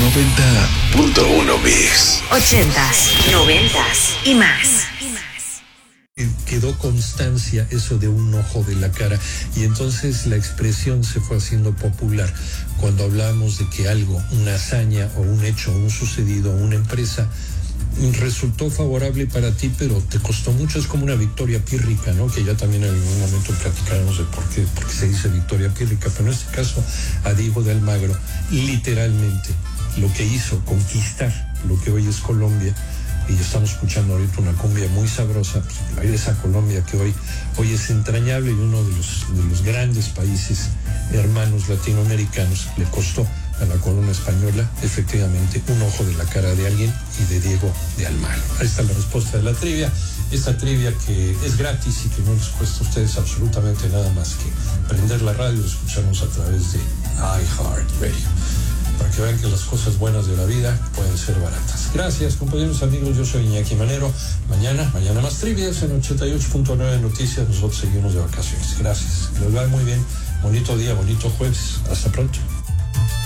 90.1 Mix. 80s, 90s y más. Quedó constancia eso de un ojo de la cara, y entonces la expresión se fue haciendo popular cuando hablamos de que algo, una hazaña o un hecho, un sucedido, una empresa resultó favorable para ti, pero te costó mucho. Es como una victoria pírrica, ¿no? Que ya también en algún momento platicaremos de por qué se dice victoria pírrica, pero en este caso a Diego de Almagro, literalmente lo que hizo conquistar lo que hoy es Colombia, y estamos escuchando ahorita una cumbia muy sabrosa, pues, esa Colombia que hoy es entrañable y uno de los grandes países hermanos latinoamericanos, le costó a la corona española efectivamente un ojo de la cara de alguien, y de Diego de Almagro. Ahí está la respuesta de la trivia. Esta trivia que es gratis y que no les cuesta a ustedes absolutamente nada más que prender la radio y escucharnos a través de iHeartRadio, para que vean que las cosas buenas de la vida pueden ser baratas. Gracias, compañeros, amigos. Yo soy Iñaki Manero. Mañana más trivias en 88.9 Noticias. Nosotros seguimos de vacaciones. Gracias. Que les vaya muy bien. Bonito día, bonito jueves. Hasta pronto.